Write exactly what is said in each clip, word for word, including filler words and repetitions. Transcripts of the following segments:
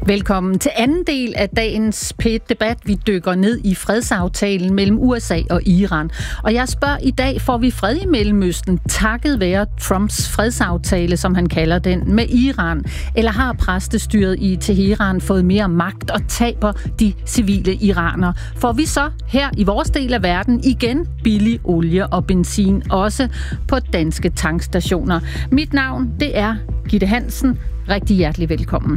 Velkommen til anden del af dagens P et-debat. Vi dykker ned i fredsaftalen mellem U S A og Iran. Og jeg spørger i dag, får vi fred i Mellemøsten takket være Trumps fredsaftale, som han kalder den, med Iran? Eller har præstestyret i Teheran fået mere magt og taber de civile iranere? Får vi så her i vores del af verden igen billig olie og benzin, også på danske tankstationer? Mit navn, det er Gitte Hansen. Rigtig hjertelig velkommen.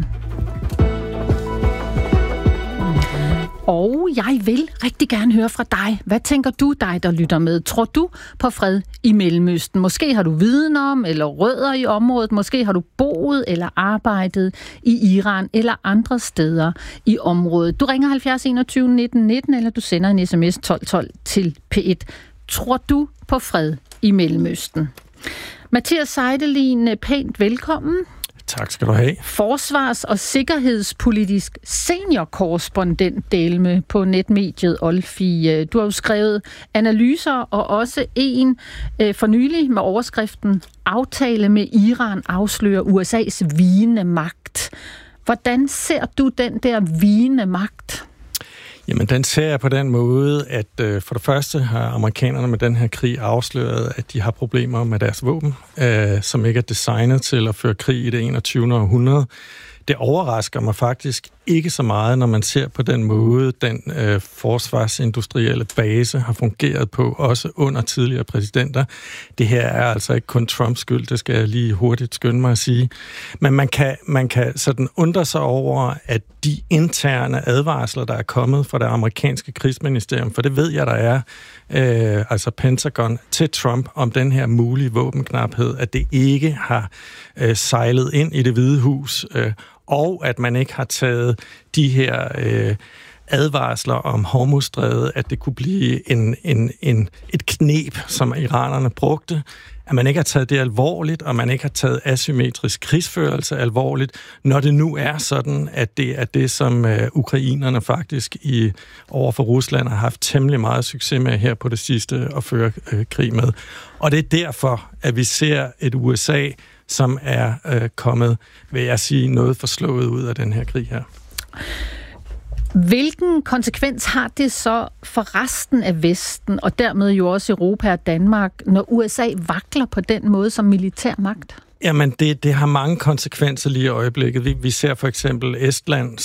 Og jeg vil rigtig gerne høre fra dig. Hvad tænker du, dig der lytter med? Tror du på fred i Mellemøsten? Måske har du viden om eller rødder i området. Måske har du boet eller arbejdet i Iran eller andre steder i området. Du ringer halvfjerds enogtyve nitten nitten, eller du sender en sms tolv tolv til P et. Tror du på fred i Mellemøsten? Mathias Seidelin, pænt velkommen. Tak skal du have. Forsvars- og sikkerhedspolitisk seniorkorrespondent Delme på netmediet Olfi. Du har jo skrevet analyser og også en øh, for nylig med overskriften "Aftale med Iran afslører U S A's vigende magt". Hvordan ser du den der vigende magt? Jamen, den ser jeg på den måde, at øh, for det første har amerikanerne med den her krig afsløret, at de har problemer med deres våben, øh, som ikke er designet til at føre krig i det enogtyvende århundrede. Det overrasker mig faktisk ikke så meget, når man ser på den måde, den øh, forsvarsindustrielle base har fungeret på, også under tidligere præsidenter. Det her er altså ikke kun Trumps skyld, det skal jeg lige hurtigt skynde mig at sige. Men man kan, man kan sådan undre sig over, at de interne advarsler, der er kommet fra det amerikanske krigsministerium, for det ved jeg, der er, øh, altså Pentagon, til Trump om den her mulige våbenknaphed, at det ikke har øh, sejlet ind i Det Hvide Hus, øh, og at man ikke har taget de her øh, advarsler om Hormuzstrædet, at det kunne blive en, en, en, et kneb, som iranerne brugte, at man ikke har taget det alvorligt, og man ikke har taget asymmetrisk krigsførelse alvorligt, når det nu er sådan, at det er det, som øh, ukrainerne faktisk i over for Rusland har haft temmelig meget succes med her på det sidste at føre øh, krig med. Og det er derfor, at vi ser et U S A, som er øh, kommet, vil jeg sige, noget forslået ud af den her krig her. Hvilken konsekvens har det så for resten af Vesten, og dermed jo også Europa og Danmark, når U S A vakler på den måde som militærmagt? Jamen, det, det har mange konsekvenser lige i øjeblikket. Vi, vi ser for eksempel Estland,